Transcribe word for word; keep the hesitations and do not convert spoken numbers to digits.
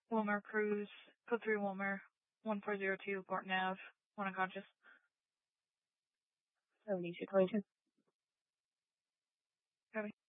Wilmer Cruz, code three Wilmer, one four zero two, Gorton Ave, one unconscious. seventy-two twenty-two. Copy.